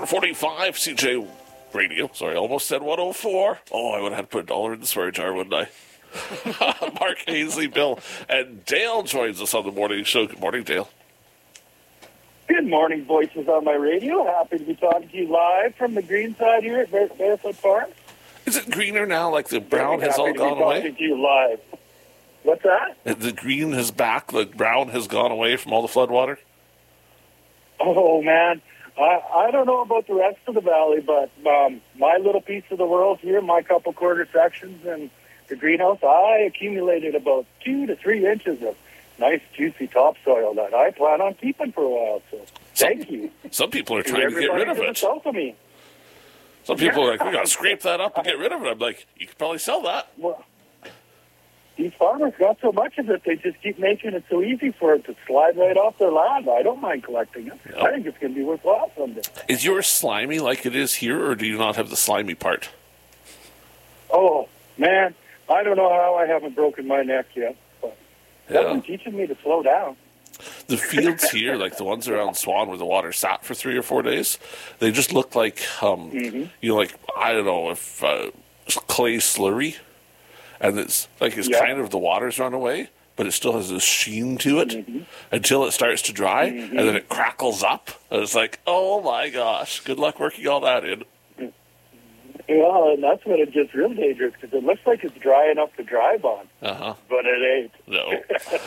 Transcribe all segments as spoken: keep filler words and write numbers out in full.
forty-five C J Radio. Sorry, I almost said one oh four. Oh, I would have had to put a dollar in the swear jar, wouldn't I? Mark Hazley, Bill, and Dale joins us on the morning show. Good morning, Dale. Good morning, Voices on my radio. Happy to be talking to you live from the green side here at Bar- Barefoot Farm. Is it greener now, like the brown Very has all happy to gone be away? talking to you live. What's that? The green is back, the brown has gone away from all the floodwater? Oh, man. I, I don't know about the rest of the valley, but um, my little piece of the world here, my couple quarter sections and the greenhouse, I accumulated about two to three inches of nice, juicy topsoil that I plan on keeping for a while. So, thank some, you. Some people are trying to get rid of it. South of me. Some people are like, we got to scrape that up and get rid of it. I'm like, you could probably sell that. Well, these farmers got so much of it, they just keep making it so easy for it to slide right off their land. I don't mind collecting it. Yep. I think it's going to be worthwhile someday. Is yours slimy like it is here, or do you not have the slimy part? Oh, man. I don't know how I haven't broken my neck yet, but yeah. that's been teaching me to slow down. The fields here, like the ones around Swan where the water sat for three or four days, they just look like, um, mm-hmm. you know, like, I don't know, if uh, clay slurry, and it's like it's yeah. kind of the water's run away, but it still has this sheen to it mm-hmm. until it starts to dry, mm-hmm. and then it crackles up, and it's like, oh my gosh, good luck working all that in. Well, and that's when it gets real dangerous, because it looks like it's dry enough to drive on, uh-huh. but it ain't. No.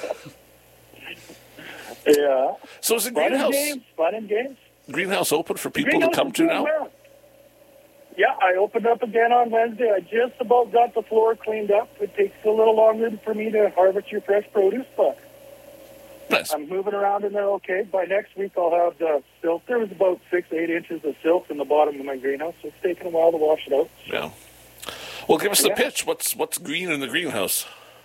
Yeah. So is the fun greenhouse... And games, fun and games. Greenhouse open for people to come to now? Well. Yeah, I opened up again on Wednesday. I just about got the floor cleaned up. It takes a little longer for me to harvest your fresh produce, but nice. I'm moving around in there okay. By next week, I'll have the silt. There was about six, eight inches of silt in the bottom of my greenhouse, so it's taking a while to wash it out. Yeah. Well, give us the yeah. pitch. What's what's green in the greenhouse?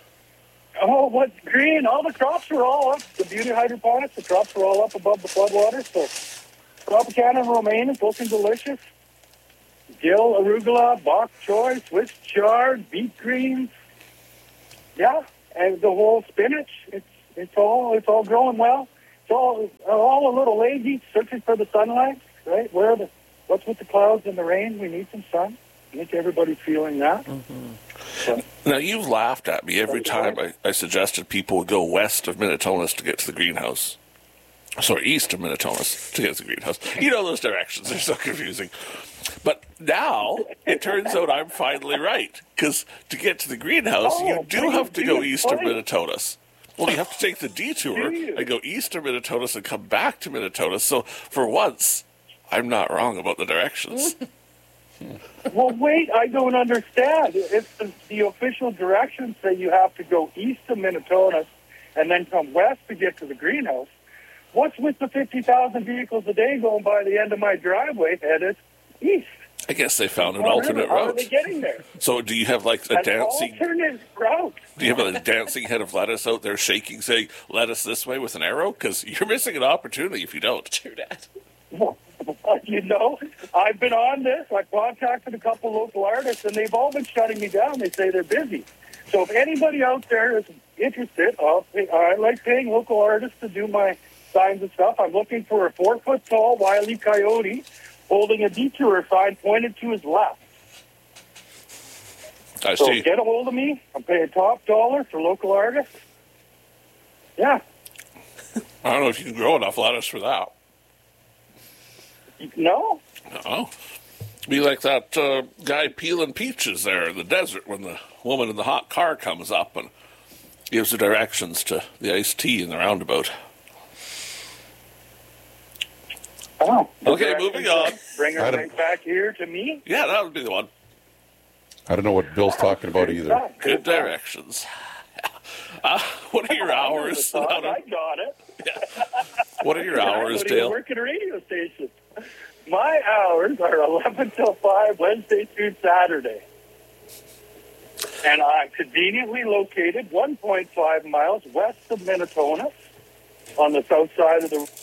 Oh, what's green? All the crops were all up. The beauty hydroponics, the crops were all up above the floodwater. So, Tropicana and romaine is looking delicious. Dill, arugula, bok choy, Swiss chard, beet greens. Yeah, and the whole spinach. It's it's all it's all growing well. It's all all a little lazy, searching for the sunlight. Right? Where are the what's with the clouds and the rain? We need some sun. I think everybody's feeling that. Mm-hmm. So, now, you've laughed at me every time I, I suggested people would go west of Minitonas to get to the greenhouse. Sorry, east of Minitonas to get to the greenhouse. You know those directions. They're so confusing. But now, it turns out I'm finally right. Because to get to the greenhouse, oh, you do have to go east of Minitonas. Well, you have to take the detour and go east of Minitonas and come back to Minitonas. So, for once, I'm not wrong about the directions. Well, wait, I don't understand. If the, the official directions say you have to go east of Minitonas and then come west to get to the greenhouse, what's with the fifty thousand vehicles a day going by the end of my driveway headed east? I guess they found an oh, alternate really? How route. are they getting there? So do you have like a An dancing alternate route? Do you have a dancing head of lettuce out there shaking, saying "lettuce this way" with an arrow? Because you're missing an opportunity if you don't. True that. Well, you know, I've been on this. I contacted a couple local artists, and they've all been shutting me down. They say they're busy. So if anybody out there is interested, I'll pay, I like paying local artists to do my signs and stuff. I'm looking for a four-foot-tall Wile E. Coyote holding a detour sign pointed to his left. I so see. Get a hold of me. I'm paying top dollar for local artists. Yeah. I don't know if you can grow enough lettuce for that. No. No. Be like that uh, guy peeling peaches there in the desert when the woman in the hot car comes up and gives the directions to the iced tea in the roundabout. Oh. Okay, moving on. Bring her right back here to me? Yeah, that would be the one. I don't know what Bill's talking about either. Good directions. Uh, what are your hours? I got it. Yeah. What are your hours, I Dale? I work at a radio station. My hours are eleven till five, Wednesday through Saturday. And I'm conveniently located one point five miles west of Minitonas on the south side of the...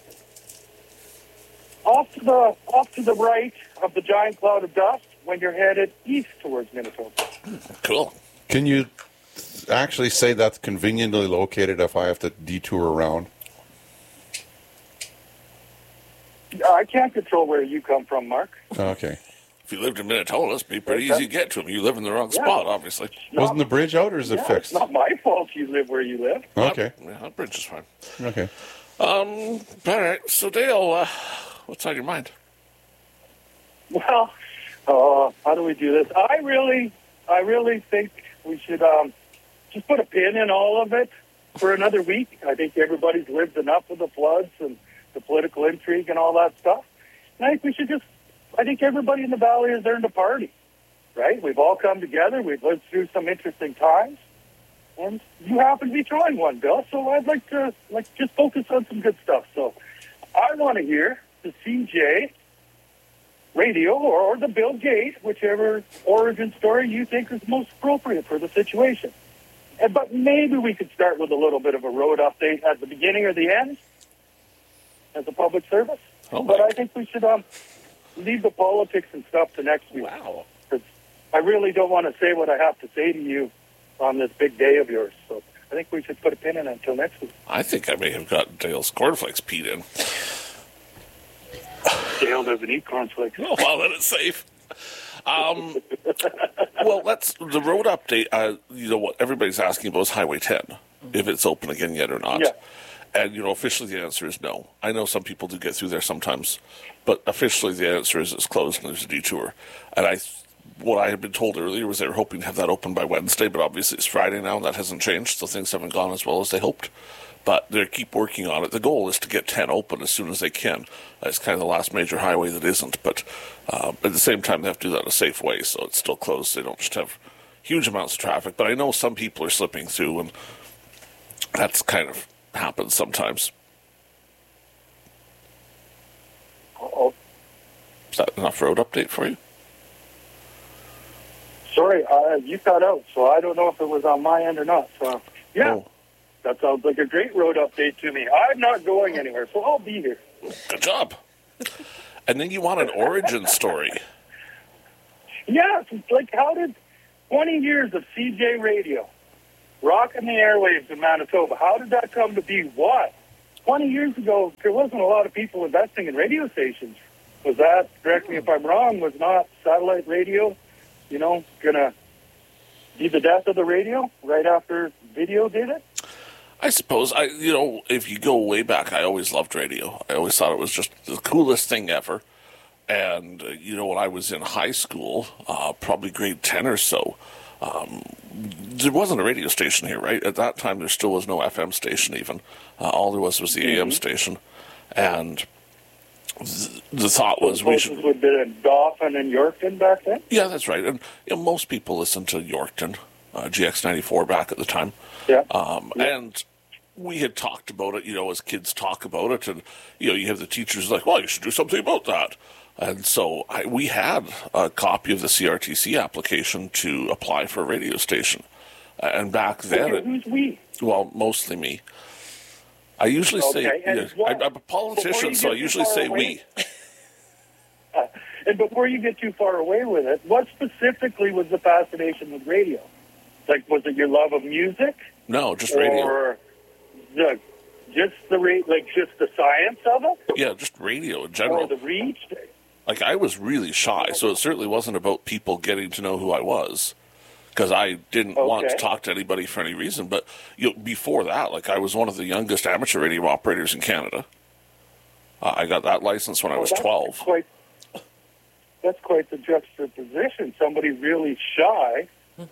Off to the, off to the right of the giant cloud of dust when you're headed east towards Minitonas. Cool. Can you actually say that's conveniently located if I have to detour around? Uh, I can't control where you come from, Mark. Okay. If you lived in Minnetonka, it'd be pretty easy to get to him. You live in the wrong Yeah. spot, obviously. Wasn't the bridge out, or is it Yeah, fixed? It's not my fault you live where you live. Okay. Yeah, that bridge is fine. Okay. Um, all right. So, Dale, uh, what's on your mind? Well, uh, how do we do this? I really, I really think we should um, just put a pin in all of it for another week. I think everybody's lived enough with the floods and the political intrigue and all that stuff. And I think we should just, I think everybody in the Valley has earned a party, right? We've all come together. We've lived through some interesting times. And you happen to be trying one, Bill. So I'd like to like just focus on some good stuff. So I want to hear the C J radio or, or the Bill Gate, whichever origin story you think is most appropriate for the situation. And, but maybe we could start with a little bit of a road update at the beginning or the end as a public service. Oh, but my. I think we should um, leave the politics and stuff to next week. Wow. 'Cause I really don't want to say what I have to say to you on this big day of yours. So I think we should put a pin in it until next week. I think I may have got Dale's cornflakes peed in. Dale doesn't eat cornflakes. Oh, well, then it's safe. Um, well, let's the road update. Uh, you know what everybody's asking about is Highway ten, if it's open again yet or not. Yeah. And you know, officially the answer is no. I know some people do get through there sometimes, but officially the answer is it's closed and there's a detour. And I, what I had been told earlier was they were hoping to have that open by Wednesday, but obviously it's Friday now and that hasn't changed, so things haven't gone as well as they hoped. But they keep working on it. The goal is to get ten open as soon as they can. That's kind of the last major highway that isn't. But uh, at the same time, they have to do that in a safe way, so it's still closed. They don't just have huge amounts of traffic. But I know some people are slipping through, and that's kind of happens sometimes. Uh-oh. Is that enough road update for you? Sorry, uh, you cut out, so I don't know if it was on my end or not. So, yeah. Oh. That sounds like a great road update to me. I'm not going anywhere, so I'll be here. Good job. And then you want an origin story. Yeah, it's like how did twenty years of C J radio, rocking the airwaves in Manitoba, how did that come to be? What? twenty years ago, there wasn't a lot of people investing in radio stations. Was that, correct me if I'm wrong, was not satellite radio, you know, going to be the death of the radio right after video did it? I suppose, I you know, if you go way back, I always loved radio. I always thought it was just the coolest thing ever. And, uh, you know, when I was in high school, uh, probably grade ten or so, um, there wasn't a radio station here, right? At that time, there still was no F M station even. Uh, all there was was the Mm-hmm. A M station. And th- the thought was we should... would have been Dauphin and Yorkton back then? Yeah, that's right. And you know, most people listened to Yorkton, uh, G X ninety-four back at the time. Yeah. Um, yeah. And we had talked about it, you know, as kids talk about it. And, you know, you have the teachers like, well, you should do something about that. And so I, we had a copy of the C R T C application to apply for a radio station. And back then... Okay, it, who's we? well, mostly me. I usually Okay, say... and Yeah, what- I, I'm a politician, so I get too usually far say away- we. Uh, and before you get too far away with it, what specifically was the fascination with radio? Like, was it your love of music? No, just radio. Or the, just the ra- like just the science of it? Yeah, just radio in general. Or the reach? Like, I was really shy, so it certainly wasn't about people getting to know who I was, because I didn't want to Okay. talk to anybody for any reason. But you know, before that, like, I was one of the youngest amateur radio operators in Canada. Uh, I got that license when I was Well, that's twelve. Quite, that's quite the juxtaposition. Somebody really shy.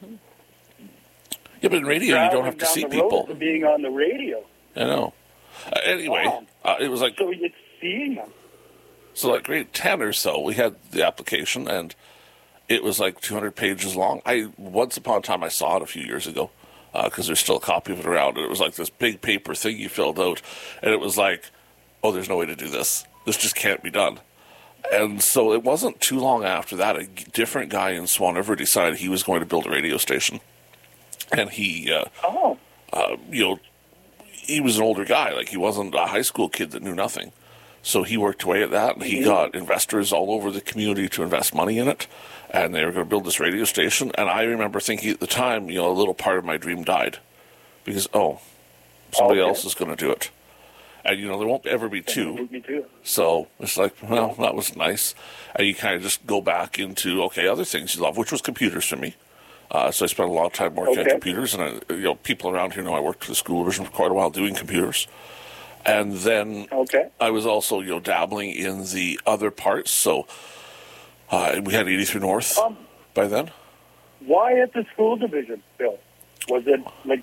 Yeah, but in radio, you don't have to traveling see down the road people. to being on the radio. I know. Uh, anyway, Wow. uh, it was like, So it's seeing them. so like grade ten or so, we had the application, and it was like two hundred pages long. I Once upon a time, I saw it a few years ago, because there's still a copy of it around, and it was like this big paper thing you filled out, and it was like, oh, there's no way to do this. This just can't be done. And so it wasn't too long after that, a different guy in Swan River decided he was going to build a radio station. And he, uh, Oh. uh, you know, he was an older guy. Like, he wasn't a high school kid that knew nothing. So he worked away at that, and he got investors all over the community to invest money in it. And they were going to build this radio station. And I remember thinking at the time, you know, a little part of my dream died. Because, oh, somebody Okay. else is going to do it. And, you know, there won't ever be two. Me too. So it's like, well, that was nice. And you kind of just go back into, okay, other things you love, which was computers for me. Uh, so I spent a lot of time working Okay. on computers. And, I, you know, people around here know I worked for the school division for quite a while doing computers. And then Okay. I was also, you know, dabbling in the other parts. So uh, we had eighty-three North Um, by then. Why at the school division, Bill? Was it like,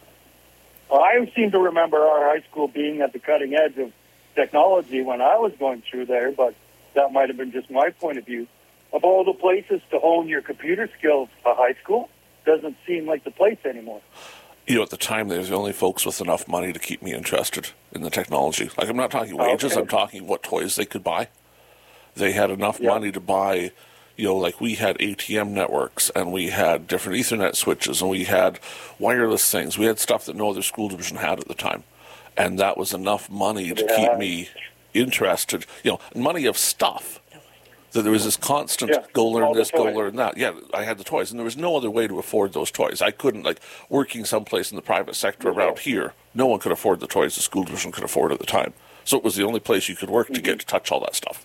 I seem to remember our high school being at the cutting edge of technology when I was going through there, but that might have been just my point of view. Of all the places to hone your computer skills, a high school doesn't seem like the place anymore. You know, at the time, there was the only folks with enough money to keep me interested in the technology. Like, I'm not talking wages, Okay. I'm talking what toys they could buy. They had enough Yeah. money to buy, you know, like we had A T M networks, and we had different Ethernet switches, and we had wireless things. We had stuff that no other school division had at the time. And that was enough money to Yeah. keep me interested, you know, money of stuff. That there was this constant, Yeah, go learn all the this, go toys. learn that. Yeah, I had the toys, and there was no other way to afford those toys. I couldn't, like, working someplace in the private sector around here, no one could afford the toys the school division could afford at the time. So it was the only place you could work to get to touch all that stuff.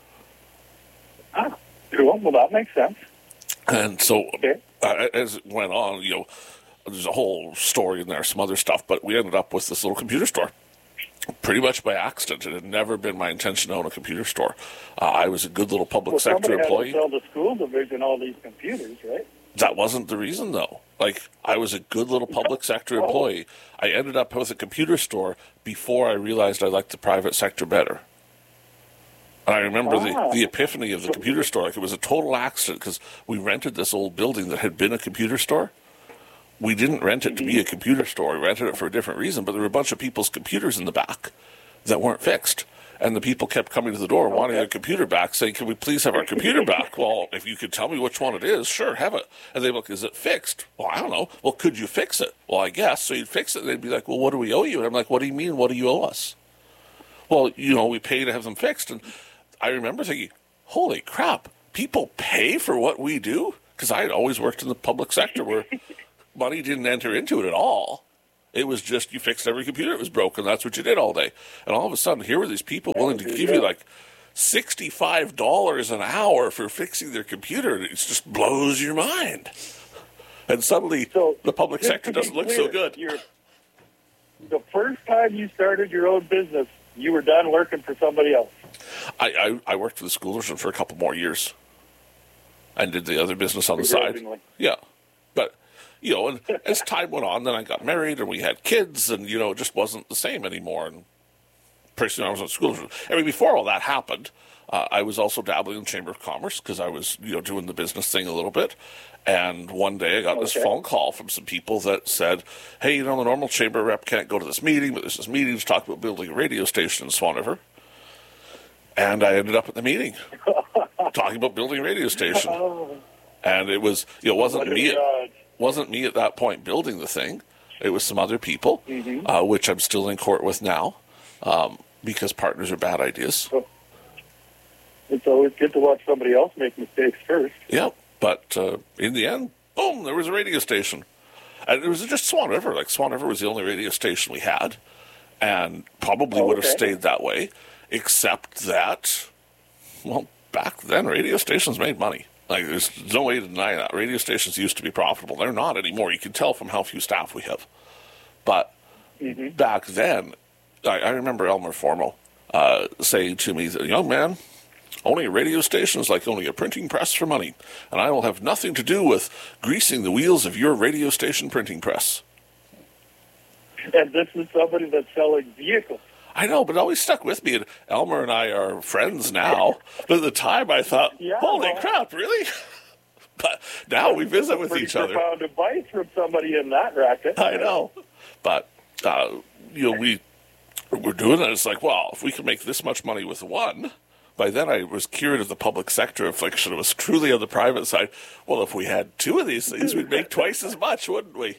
Ah, cool. Well, that makes sense. And so Okay. uh, as it went on, you know, there's a whole story in there, some other stuff, but we ended up with this little computer store. Pretty much by accident. It had never been my intention to own a computer store. Uh, I was a good little public Well, sector somebody employee. had to sell the school division all these computers, right? That wasn't the reason, though. Like, I was a good little public sector Oh. employee. I ended up with a computer store before I realized I liked the private sector better. And I remember the, Ah. the epiphany of the computer store. Like, it was a total accident because we rented this old building that had been a computer store. We didn't rent it to be a computer store. We rented it for a different reason, but there were a bunch of people's computers in the back that weren't fixed. And the people kept coming to the door wanting their computer back, saying, can we please have our computer back? Well, if you could tell me which one it is, sure, have it. And they'd be like, is it fixed? Well, I don't know. Well, could you fix it? Well, I guess. So you'd fix it, and they'd be like, well, what do we owe you? And I'm like, what do you mean, what do you owe us? Well, you know, we pay to have them fixed. And I remember thinking, holy crap, people pay for what we do? Because I had always worked in the public sector where money didn't enter into it at all. It was just you fixed every computer that was broken. That's what you did all day. And all of a sudden, here were these people willing to give you like sixty-five dollars an hour for fixing their computer. It just blows your mind. And suddenly, So the public just sector to be doesn't look so clear, good. you're- The first time you started your own business, you were done working for somebody else. I, I, I worked for the school division for a couple more years and did the other business on the side. Begrudgingly. Yeah. But, you know, and as time went on, then I got married and we had kids, and, you know, it just wasn't the same anymore. And personally, I was in school. I mean, before all that happened, uh, I was also dabbling in the Chamber of Commerce because I was, you know, doing the business thing a little bit. And one day I got this Okay. phone call from some people that said, hey, you know, the normal chamber rep can't go to this meeting, but there's this meeting to talk about building a radio station in Swan River. And I ended up at the meeting talking about building a radio station. And it was, you know, it wasn't What a me. At, grudge. wasn't me at that point building the thing. It was some other people, Mm-hmm. uh, which I'm still in court with now, um, because partners are bad ideas. It's always good to watch somebody else make mistakes first. Yeah, but uh, in the end, boom, there was a radio station. And it was just Swan River. Like, Swan River was the only radio station we had, and probably Oh, would have okay. stayed that way, except that, well, back then, radio stations made money. Like, there's no way to deny that. Radio stations used to be profitable. They're not anymore. You can tell from how few staff we have. But Mm-hmm. back then, I, I remember Elmer Formo uh, saying to me, young man, owning a radio station is like owning a printing press for money, and I will have nothing to do with greasing the wheels of your radio station printing press. And this is somebody that's selling vehicles. I know, but it always stuck with me. And Elmer and I are friends now. But at the time, I thought, Yeah, holy well- crap, really? But now we visit with Pretty each other. profound advice from somebody in that racket. I know. But, uh, you know, we, we're doing it. It's like, well, if we can make this much money with one, by then I was cured of the public sector affliction. It was truly on the private side. Well, if we had two of these things, we'd make twice as much, wouldn't we?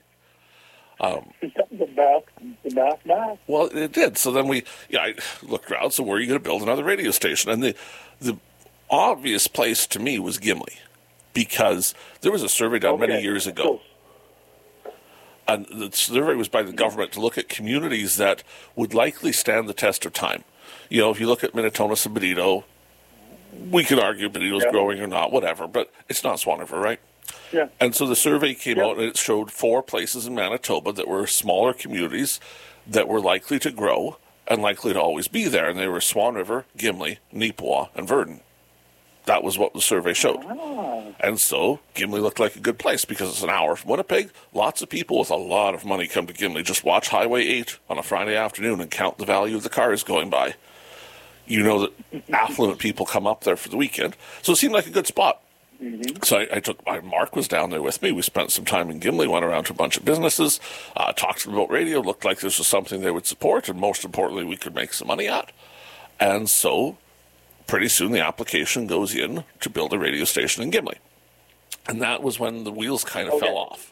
the math, the math, math. Well, it did. So then we, yeah, I looked around. So where are you going to build another radio station? And the the obvious place to me was Gimli, because there was a survey done many Okay. years ago. And the survey was by the government to look at communities that would likely stand the test of time. You know, if you look at Minnetonka and Benito, we could argue Benito's yeah. growing or not, whatever, but it's not Swan River, right? Yeah. And so the survey came yeah. out and it showed four places in Manitoba that were smaller communities that were likely to grow and likely to always be there. And they were Swan River, Gimli, Neepawa, and Virden. That was what the survey showed. Oh. And so Gimli looked like a good place because it's an hour from Winnipeg. Lots of people with a lot of money come to Gimli. Just watch Highway eight on a Friday afternoon and count the value of the cars going by. You know that affluent people come up there for the weekend. So it seemed like a good spot. Mm-hmm. So I, I took my Mark was down there with me. We spent some time in Gimli, went around to a bunch of businesses, uh, talked to them about radio. Looked like this was something they would support, and most importantly, we could make some money at. And so pretty soon the application goes in to build a radio station in Gimli. And that was when the wheels kind of okay. fell off.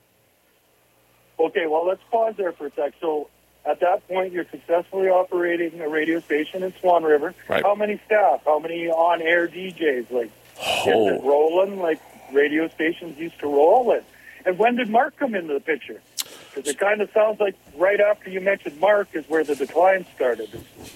Okay, well, let's pause there for a sec. So at that point, you're successfully operating a radio station in Swan River. Right. How many staff? How many on-air D Js? Like, Oh. is it rolling like radio stations used to roll? And, and when did Mark come into the picture? Because it kind of sounds like right after you mentioned Mark is where the decline started.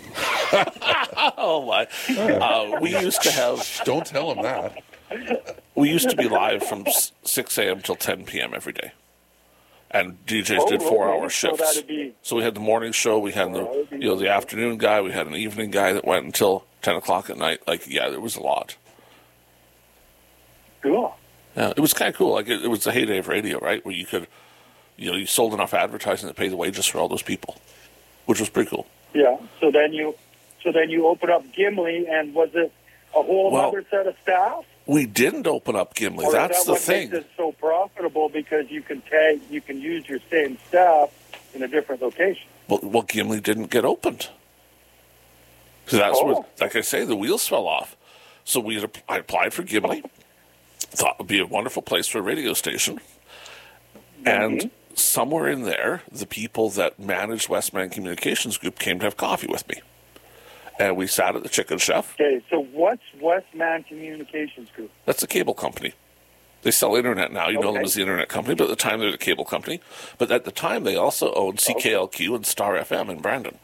Oh, my. Uh, we used to have... Don't tell him that. We used to be live from six a.m. till ten p.m. every day. And D Js Oh, did four-hour okay. shifts. So that'd be... So we had the morning show, we had the you know the afternoon guy, we had an evening guy that went until ten o'clock at night. Like, yeah, there was a lot. Cool. Yeah, it was kind of cool. Like, it, it was the heyday of radio, right? Where you could, you know, you sold enough advertising to pay the wages for all those people, which was pretty cool. Yeah. So then you, so then you open up Gimli, and was it a whole Well, other set of staff? We didn't open up Gimli. Or That's is that the what thing. makes it so profitable, because you can tag, you can use your same staff in a different location. Well, well Gimli didn't get opened. So that's Oh. where, like I say, the wheels fell off. So we had, I applied for Gimli. Thought it would be a wonderful place for a radio station. And Mm-hmm. somewhere in there, the people that managed Westman Communications Group came to have coffee with me. And we sat at the Chicken Chef. Okay, so what's Westman Communications Group? That's a cable company. They sell internet now. You know them Okay. as the internet company, but at the time they're the cable company. But at the time, they also owned C K L Q and Star F M in Brandon.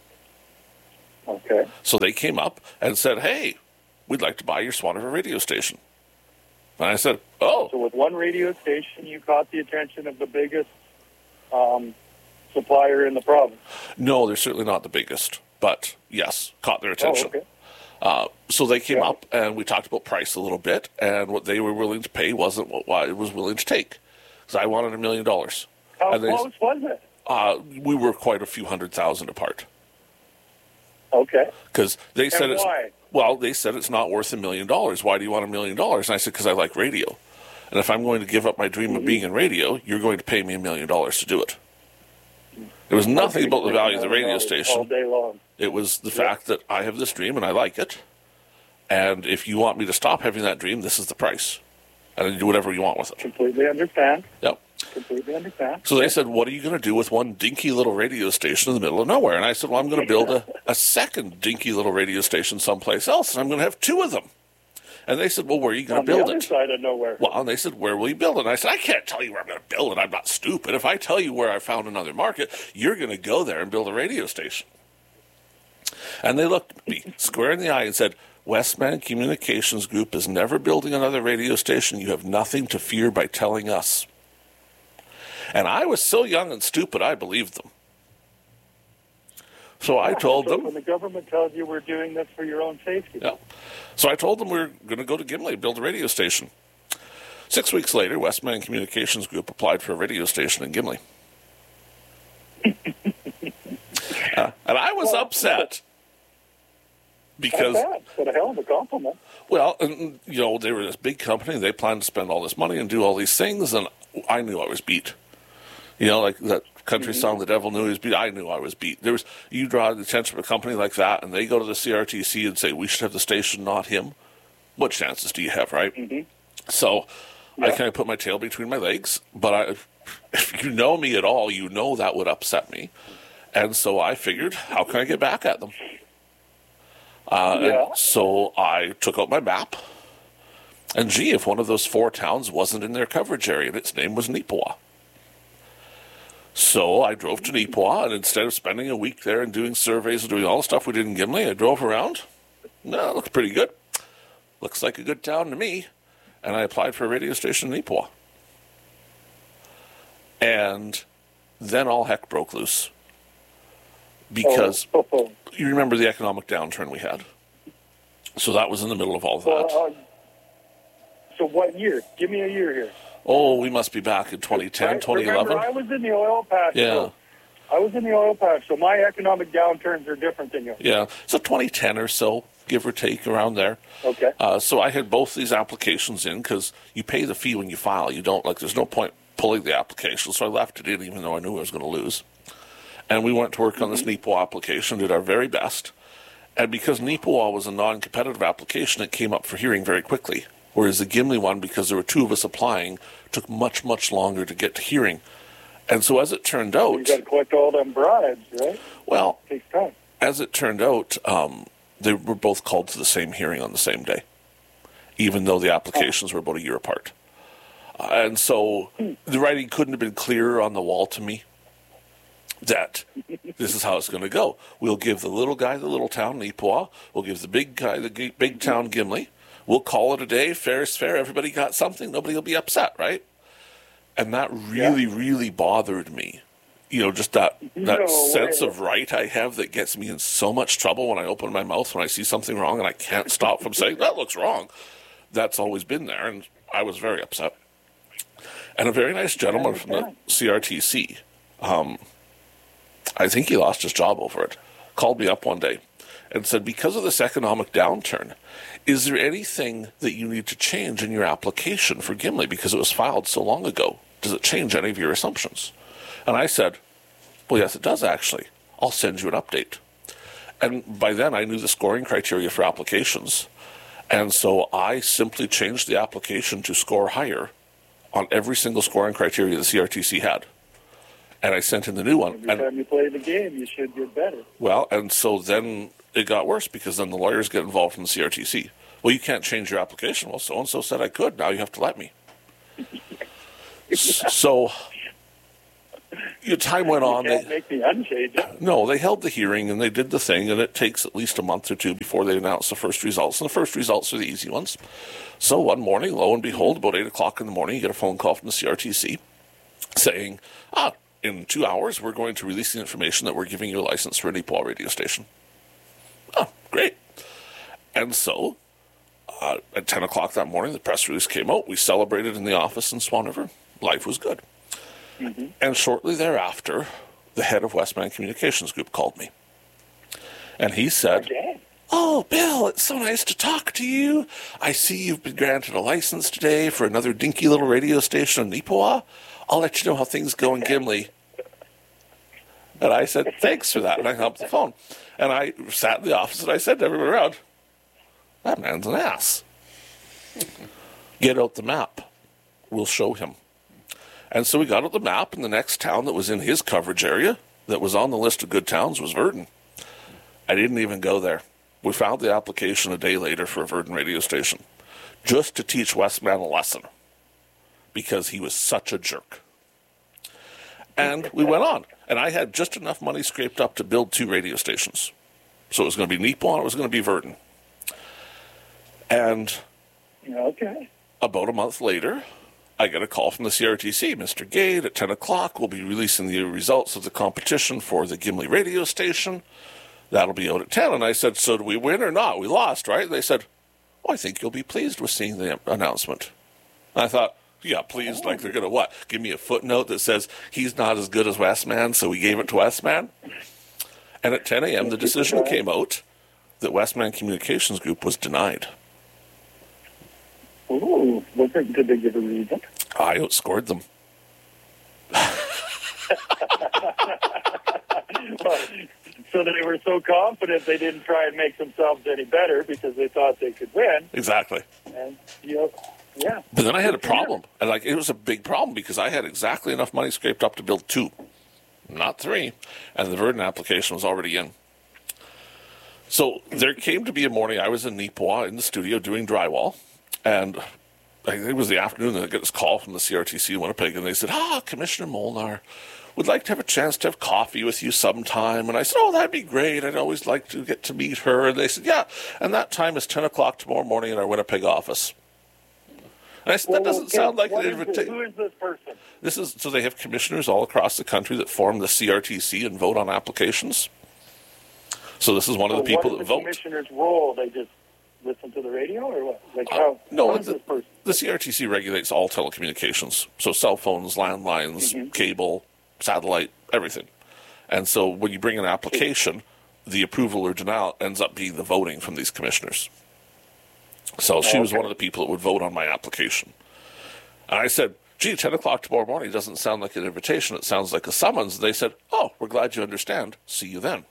Okay. So they came up and said, hey, we'd like to buy your Swan River radio station. And I said, oh. So with one radio station, you caught the attention of the biggest um, supplier in the province. No, they're certainly not the biggest. But, yes, caught their attention. Oh, okay. Uh, so they came Yeah. up, and we talked about price a little bit, and what they were willing to pay wasn't what I was willing to take. Because I wanted a million dollars. How And they- close was it? Uh, we were quite a few hundred thousand apart. Okay. Because they said And it's why? well, they said it's not worth a million dollars. Why do you want a million dollars? And I said, because I like radio, and if I'm going to give up my dream of being in radio, you're going to pay me a million dollars to do it. It was nothing about the value of the radio All station. day long. It was the fact that I have this dream and I like it, and if you want me to stop having that dream, this is the price, and then do whatever you want with it. Completely understand. Yep. Completely understand. So they said, what are you going to do with one dinky little radio station in the middle of nowhere? And I said, well, I'm going to build a, a second dinky little radio station someplace else, and I'm going to have two of them. And they said, well, where are you going On to the build other it? side of nowhere. Well, and they said, where will you build it? And I said, I can't tell you where I'm going to build it. I'm not stupid. If I tell you where I found another market, you're going to go there and build a radio station. And they looked at me square in the eye and said, Westman Communications Group is never building another radio station. You have nothing to fear by telling us. And I was so young and stupid, I believed them. So I told So them. when the government tells you we're doing this for your own safety. Yeah. So I told them we were going to go to Gimli, build a radio station. Six weeks later, Westman Communications Group applied for a radio station in Gimli. uh, and I was upset. Because, Not bad, but a hell of a compliment. well, and, you know, they were this big company. They planned to spend all this money and do all these things, and I knew I was beat. You know, like that country song, "The Devil Knew He Was Beat." I knew I was beat. There was you draw the attention of a company like that, and they go to the C R T C and say we should have the station, not him. What chances do you have, right? Mm-hmm. So I Yeah. kind of put my tail between my legs. But I, if you know me at all, you know that would upset me, and so I figured, how can I get back at them? Uh, Yeah. and so I took out my map, and gee, if one of those four towns wasn't in their coverage area, and its name was Neepawa. So I drove to Neepawa, and instead of spending a week there and doing surveys and doing all the stuff we did in Gimli, I drove around. No, it looks pretty good. Looks like a good town to me. And I applied for a radio station in Neepawa. And then all heck broke loose. Because Oh, oh, oh. you remember the economic downturn we had. So that was in the middle of all of Well, that. uh, so what year? Give me a year here. Oh, we must be back in twenty ten, twenty eleven. Remember, I was in the oil patch. Yeah. So I was in the oil patch, so my economic downturns are different than yours. Yeah, so twenty ten or so, give or take, around there. Okay. Uh, so I had both these applications in because you pay the fee when you file. You don't, like, there's no point pulling the application. So I left it in even though I knew I was going to lose. And we went to work on this Neepawa application, did our very best. And because Neepawa was a non-competitive application, it came up for hearing very quickly. Whereas the Gimli one, because there were two of us applying, took much, much longer to get to hearing. And so as it turned out... You got to collect all them bribes, right? Well, It takes time. as it turned out, um, they were both called to the same hearing on the same day, even though the applications were about a year apart. Uh, and so the writing couldn't have been clearer on the wall to me that this is how it's going to go. We'll give the little guy the little town, Neepawa. We'll give the big guy the g- big town, Gimli. We'll call it a day. Fair is fair. Everybody got something. Nobody will be upset, right? And that really, yeah. really bothered me. You know, just that that No sense way. of right I have that gets me in so much trouble when I open my mouth when I see something wrong and I can't stop from saying, that looks wrong. That's always been there, and I was very upset. And a very nice gentleman from the C R T C, um, I think he lost his job over it, called me up one day and said, because of this economic downturn, is there anything that you need to change in your application for Gimli because it was filed so long ago? Does it change any of your assumptions? And I said, well, yes, it does, actually. I'll send you an update. And by then, I knew the scoring criteria for applications. And so I simply changed the application to score higher on every single scoring criteria the C R T C had. And I sent in the new one. Every and, time you play the game, you should get better. Well, and so then it got worse because then the lawyers get involved from the C R T C. Well, you can't change your application. Well, so-and-so said I could. Now you have to let me. So... Your time went on. You can't they, make me unchange it. No, they held the hearing and they did the thing, and it takes at least a month or two before they announce the first results. And the first results are the easy ones. So one morning, lo and behold, about eight o'clock in the morning, you get a phone call from the C R T C saying, ah, in two hours, we're going to release the information that we're giving you a license for a Neepawa radio station. Oh, great. And so, uh, at ten o'clock that morning, the press release came out. We celebrated in the office in Swan River. Life was good. Mm-hmm. And shortly thereafter, the head of Westman Communications Group called me. And he said, Okay. oh, Bill, it's so nice to talk to you. I see you've been granted a license today for another dinky little radio station in Neepawa. I'll let you know how things go in Gimli. And I said, thanks for that. And I hung up the phone. And I sat in the office and I said to everyone around, that man's an ass. Get out the map. We'll show him. And so we got out the map, and the next town that was in his coverage area that was on the list of good towns was Virden. I didn't even go there. We filed the application a day later for a Virden radio station just to teach Westman a lesson because he was such a jerk. And we went on, and I had just enough money scraped up to build two radio stations. So it was going to be Neepawa, and it was going to be Virden. And Okay. about a month later, I get a call from the C R T C. Mister Gade, at ten o'clock, we'll be releasing the results of the competition for the Gimli radio station. That'll be out at ten. And I said, so do we win or not? We lost, right? And they said, oh, I think you'll be pleased with seeing the announcement. And I thought, yeah, pleased, like they're going to what? Give me a footnote that says he's not as good as Westman, so we gave it to Westman? And at ten a.m., the decision came out that Westman Communications Group was denied. Ooh, what did they give a reason? I outscored them. So they were so confident they didn't try and make themselves any better because they thought they could win. Exactly. And, you know, yeah. But then I had a problem. And like it was a big problem because I had exactly enough money scraped up to build two, not three. And the Virden application was already in. So there came to be a morning I was in Neepawa in the studio doing drywall. And I think it was the afternoon that I got this call from the C R T C in Winnipeg. And they said, ah, Commissioner Molnar, would like to have a chance to have coffee with you sometime. And I said, oh, that'd be great. I'd always like to get to meet her. And they said, yeah, and that time is ten o'clock tomorrow morning in our Winnipeg office. And I said, that doesn't sound like an invitation. Who is this person? This is, so they have commissioners all across the country that form the C R T C and vote on applications. So this is one of the people that vote. What is the commissioner's role? They just listen to the radio or what? Like Uh, how? no, how is the, this person? the C R T C regulates all telecommunications. So cell phones, landlines, Mm-hmm. cable, satellite, everything. And so when you bring an application, the approval or denial ends up being the voting from these commissioners. So she Oh, was okay. one of the people that would vote on my application. And I said, gee, ten o'clock tomorrow morning doesn't sound like an invitation. It sounds like a summons. And they said, oh, we're glad you understand. See you then.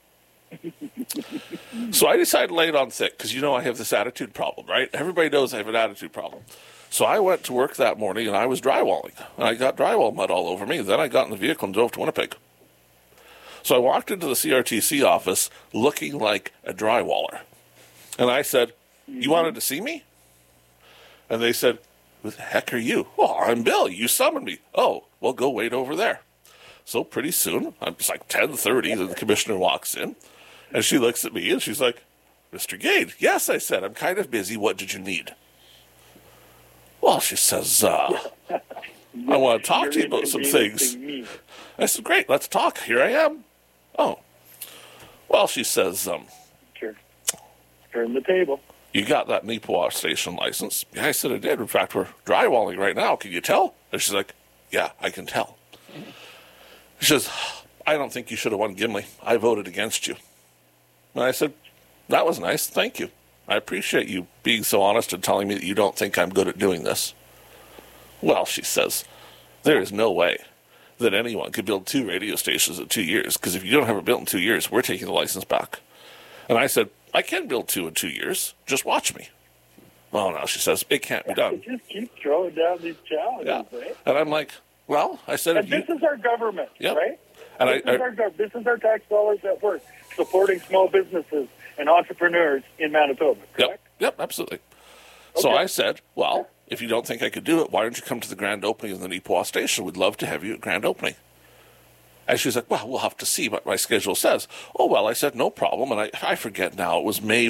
So I decided to lay it on thick because, you know, I have this attitude problem, right? Everybody knows I have an attitude problem. So I went to work that morning and I was drywalling. And I got drywall mud all over me. Then I got in the vehicle and drove to Winnipeg. So I walked into the C R T C office looking like a drywaller. And I said, you wanted to see me? And they said, who the heck are you? Oh, I'm Bill. You summoned me. Oh, well, go wait over there. So pretty soon, it's like ten thirty, the commissioner walks in. And she looks at me and she's like, Mister Gade, yes, I said, I'm kind of busy. What did you need? Well, she says, uh, I want to talk to you about some things. Me. I said, great, let's talk. Here I am. Oh. Well, she says, um, Sure. Turn the table. you got that Neepawa station license? Yeah, I said I did. In fact, we're drywalling right now. Can you tell? And she's like, yeah, I can tell. She says, I don't think you should have won Gimli. I voted against you. And I said, that was nice. Thank you. I appreciate you being so honest and telling me that you don't think I'm good at doing this. Well, she says, there is no way that anyone could build two radio stations in two years, because if you don't have it built in two years, we're taking the license back. And I said, I can build two in two years. Just watch me. Well, no, she says, it can't be done. Just keep throwing down these challenges, Yeah. right? And I'm like, well, I said, And if you... this is our government, Yep. right? And this, I- is I- our, gov- this is our tax dollars at work, supporting small businesses and entrepreneurs in Manitoba, correct? Yep, yep, absolutely. So Okay. I said, well, if you don't think I could do it, why don't you come to the grand opening of the Neepawa station? We'd love to have you at grand opening. And she's like, well, we'll have to see what my schedule says. Oh, well, I said, no problem. And I, I forget now, it was May